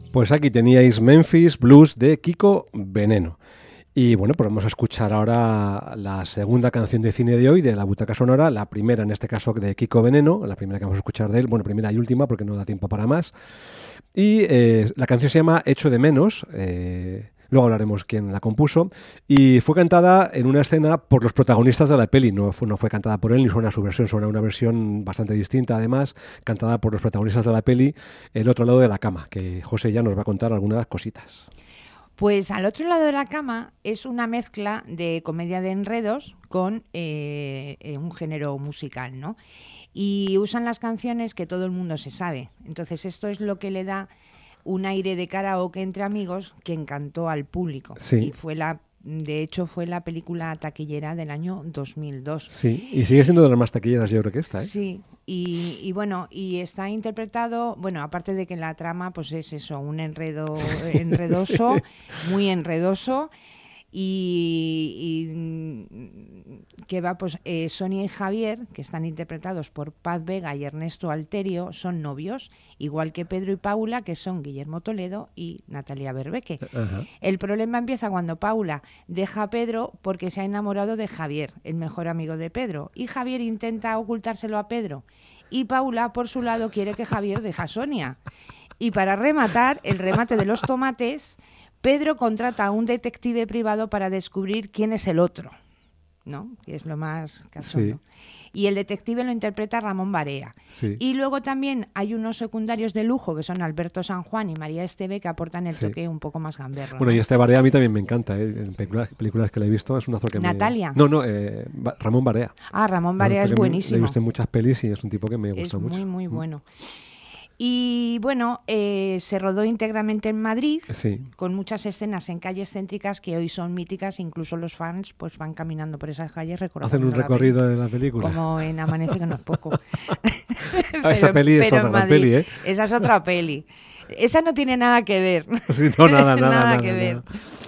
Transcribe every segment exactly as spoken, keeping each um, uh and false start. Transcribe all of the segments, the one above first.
Pues aquí teníais Memphis Blues de Kiko Veneno. Y bueno, pues vamos a escuchar ahora la segunda canción de cine de hoy, de la Butaca Sonora, la primera en este caso de Kiko Veneno, la primera que vamos a escuchar de él, bueno, primera y última porque no da tiempo para más. Y eh, la canción se llama Echo de Menos, eh, luego hablaremos quién la compuso, y fue cantada en una escena por los protagonistas de la peli, no fue, no fue cantada por él ni suena su versión, suena una versión bastante distinta además, cantada por los protagonistas de la peli, El otro lado de la cama, que José ya nos va a contar algunas cositas. Pues Al otro lado de la cama es una mezcla de comedia de enredos con eh, un género musical, ¿no? Y usan las canciones que todo el mundo se sabe. Entonces esto es lo que le da un aire de karaoke entre amigos que encantó al público. Sí. Y fue la, de hecho fue la película taquillera del año dos mil dos. Sí, y sigue siendo de las más taquilleras yo creo que esta, ¿eh? Sí. Y, y bueno, y está interpretado, bueno, aparte de que la trama pues es eso, un enredo enredoso, sí. muy enredoso, y, y que va pues eh, Sonia y Javier, que están interpretados por Paz Vega y Ernesto Alterio, son novios, igual que Pedro y Paula, que son Guillermo Toledo y Natalia Berbeque. Ajá. El problema empieza cuando Paula deja a Pedro porque se ha enamorado de Javier, el mejor amigo de Pedro, y Javier intenta ocultárselo a Pedro. Y Paula, por su lado, quiere que Javier deje a Sonia. Y para rematar, el remate de los tomates, Pedro contrata a un detective privado para descubrir quién es el otro, ¿no? Que es lo más cachondo. Sí. Y el detective lo interpreta Ramón Barea. Sí. Y luego también hay unos secundarios de lujo, que son Alberto San Juan y María Esteve, que aportan el toque sí. un poco más gamberro. Bueno, ¿no? y este Barea a mí también me encanta, ¿eh? En películas, películas que le he visto es un actor que ¿Natalia? me... No, no, eh, Ramón Barea. Ah, Ramón Barea es buenísimo. Le he visto en muchas pelis y es un tipo que me gusta es mucho. Es muy, muy bueno. Y bueno, eh, se rodó íntegramente en Madrid, sí. con muchas escenas en calles céntricas que hoy son míticas, incluso los fans pues van caminando por esas calles recordando. Hacen un recorrido la de la película. Como en Amanece que no es poco. pero, esa peli es otra Madrid, peli, ¿eh? Esa es otra peli. Esa no tiene nada que ver. Sí, no, nada, nada, nada, nada que nada. ver.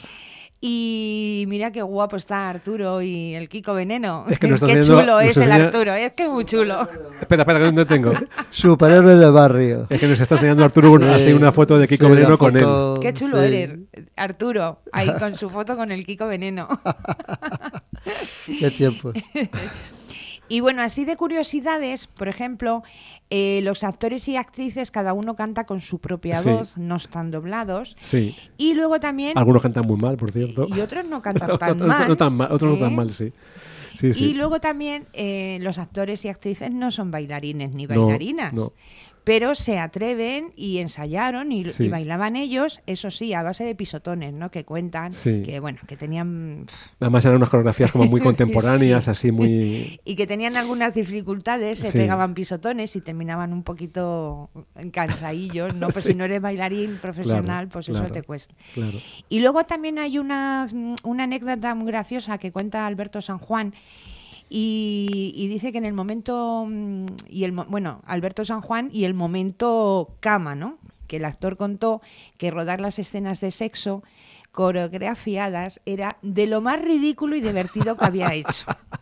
Y mira qué guapo está Arturo y el Kiko Veneno. Es que qué viendo, chulo es el enseña... Arturo, es que es muy chulo. Espera, espera, que no tengo. Superhéroe de barrio. Es que nos está enseñando Arturo sí, así una foto de Kiko sí, Veneno con foto, él. Qué chulo sí. eres, Arturo, ahí con su foto con el Kiko Veneno. Qué tiempo. Y bueno, así de curiosidades, por ejemplo, eh, los actores y actrices, cada uno canta con su propia sí. voz, no están doblados. Sí. Y luego también... Algunos cantan muy mal, por cierto. Y otros no cantan tan otros, mal. No tan mal. Otros ¿eh? no tan mal, sí. Sí, sí. Y luego también eh, los actores y actrices no son bailarines ni bailarinas. No, no. Pero se atreven y ensayaron y, sí. y bailaban ellos, eso sí, a base de pisotones, ¿no? Que cuentan sí. que, bueno, que tenían... Además eran unas coreografías como muy contemporáneas, sí. así muy... Y que tenían algunas dificultades, se sí. pegaban pisotones y terminaban un poquito cansadillos, ¿no? Pues sí. si no eres bailarín profesional, claro, pues claro, eso te cuesta. Claro. Y luego también hay una, una anécdota muy graciosa que cuenta Alberto San Juan. Y, y dice que en el momento y el bueno Alberto San Juan y el momento cama, ¿no? Que el actor contó que rodar las escenas de sexo coreografiadas era de lo más ridículo y divertido que había hecho,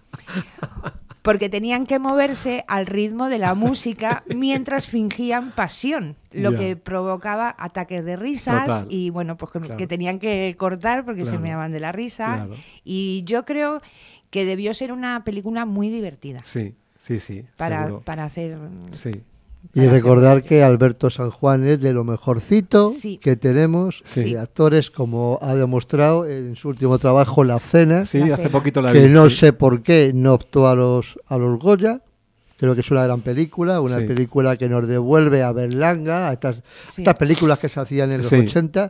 porque tenían que moverse al ritmo de la música mientras fingían pasión, lo yeah. que provocaba ataques de risas. Total. Y bueno, pues que, claro. que tenían que cortar porque claro. se meaban de la risa. Claro. Y yo creo que debió ser una película muy divertida. Sí, sí, sí. Para, seguro. para hacer... Sí. Y recordar que Alberto San Juan es de lo mejorcito sí. que tenemos, sí. de actores, como ha demostrado en su último trabajo, La Cena. Sí, La hace Cena. poquito la vi. Que vi, no sí. sé por qué no optó a los, a los Goya. Creo que es una gran película, una sí. película que nos devuelve a Berlanga, a estas, sí. estas películas que se hacían en los sí. ochenta.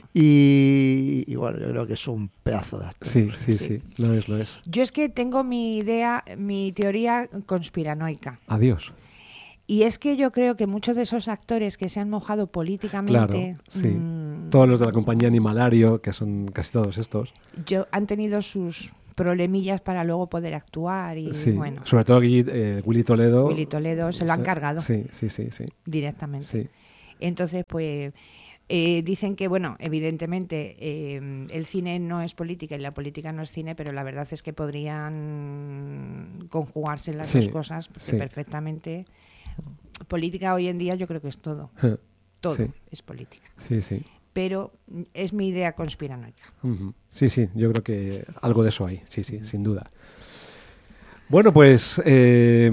Y, y bueno, yo creo que es un pedazo de actor. Sí, sí, sí, sí, lo es, lo es. Yo es que tengo mi idea, mi teoría conspiranoica. Adiós. Y es que yo creo que muchos de esos actores que se han mojado políticamente... Claro, sí. Mmm, todos los de la compañía Animalario, que son casi todos estos. Yo, han tenido sus problemillas para luego poder actuar y sí. bueno. Sobre todo aquí eh, Willy Toledo. Willy Toledo se lo han cargado. Sí, sí, sí, sí. Directamente. Sí. Entonces, pues... Eh, dicen que, bueno, evidentemente eh, el cine no es política y la política no es cine, pero la verdad es que podrían conjugarse las sí, dos cosas, porque sí. perfectamente. Política hoy en día yo creo que es todo. todo sí. es política. Sí, sí. Pero es mi idea conspiranoica. Uh-huh. Sí, sí, yo creo que algo de eso hay, sí, sí, sin duda. Bueno, pues eh,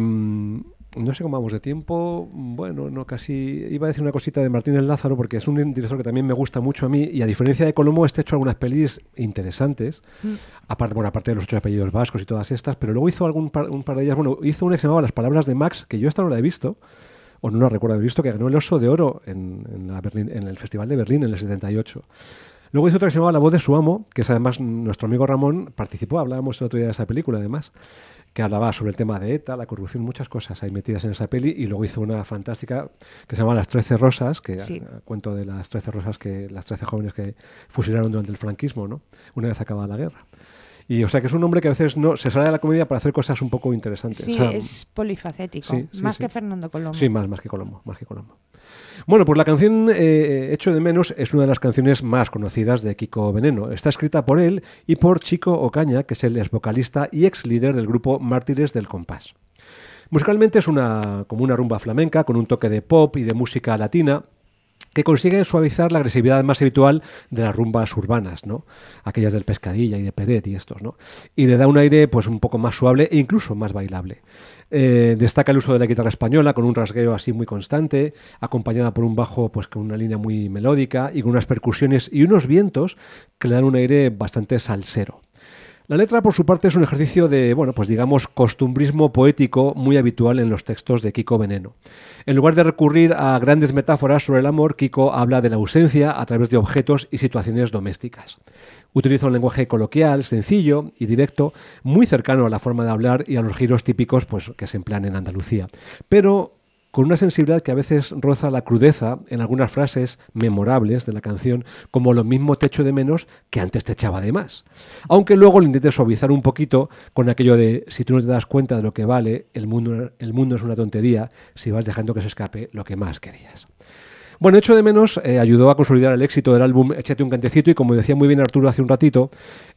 no sé cómo vamos de tiempo. Bueno, no casi. Iba a decir una cosita de Martínez Lázaro, porque es un director que también me gusta mucho a mí, y a diferencia de Colombo, este ha hecho algunas pelis interesantes, mm. aparte, bueno, aparte de Los ocho apellidos vascos y todas estas, pero luego hizo algún par, un par de ellas. Bueno, hizo una que se llamaba Las palabras de Max, que yo esta no la he visto, o no la recuerdo haber visto, que ganó el Oso de Oro en, en, la Berlín, en el Festival de Berlín en el setenta y ocho. Luego hizo otra que se llamaba La voz de su amo, que es además nuestro amigo Ramón participó, hablábamos el otro día de esa película además, que hablaba sobre el tema de ETA, la corrupción, muchas cosas ahí metidas en esa peli, y luego hizo una fantástica que se llama Las trece rosas, que sí. a, a, cuento de las trece rosas, que las trece jóvenes que fusilaron durante el franquismo, ¿no? Una vez acabada la guerra. Y o sea que es un hombre que a veces no se sale de la comedia para hacer cosas un poco interesantes. Sí, o sea, es polifacético, sí, sí, más sí. que Fernando Colombo. Sí, más, más que Colombo, más que Colombo. Bueno, pues la canción eh, Echo de menos es una de las canciones más conocidas de Kiko Veneno. Está escrita por él y por Chico Ocaña, que es el ex vocalista y ex líder del grupo Mártires del Compás. Musicalmente es una, como una rumba flamenca con un toque de pop y de música latina, que consigue suavizar la agresividad más habitual de las rumbas urbanas, ¿no? Aquellas del Pescadilla y de Peret y estos, ¿no? Y le da un aire pues un poco más suave e incluso más bailable. Eh, destaca el uso de la guitarra española con un rasgueo así muy constante, acompañada por un bajo pues con una línea muy melódica y con unas percusiones y unos vientos que le dan un aire bastante salsero. La letra, por su parte, es un ejercicio de, bueno, pues digamos, costumbrismo poético muy habitual en los textos de Kiko Veneno. En lugar de recurrir a grandes metáforas sobre el amor, Kiko habla de la ausencia a través de objetos y situaciones domésticas. Utiliza un lenguaje coloquial, sencillo y directo, muy cercano a la forma de hablar y a los giros típicos pues, que se emplean en Andalucía, pero con una sensibilidad que a veces roza la crudeza en algunas frases memorables de la canción, como lo mismo te echo de menos que antes te echaba de más. Aunque luego lo intente suavizar un poquito con aquello de si tú no te das cuenta de lo que vale, el mundo, el mundo es una tontería si vas dejando que se escape lo que más querías. Bueno, Echo de menos eh, ayudó a consolidar el éxito del álbum Échate un cantecito y, como decía muy bien Arturo hace un ratito,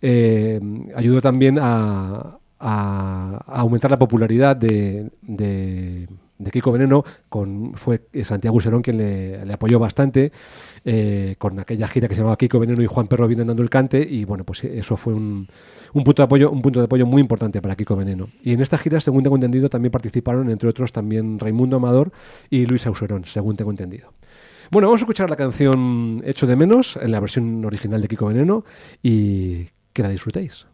eh, ayudó también a, a, a aumentar la popularidad de... de de Kiko Veneno, con, fue Santiago Userón quien le, le apoyó bastante eh, con aquella gira que se llamaba Kiko Veneno y Juan Perro vienen dando el cante, y bueno, pues eso fue un, un punto de apoyo, un punto de apoyo muy importante para Kiko Veneno. Y en esta gira, según tengo entendido, también participaron, entre otros, también Raimundo Amador y Luis Userón, según tengo entendido. Bueno, vamos a escuchar la canción Echo de menos en la versión original de Kiko Veneno y que la disfrutéis.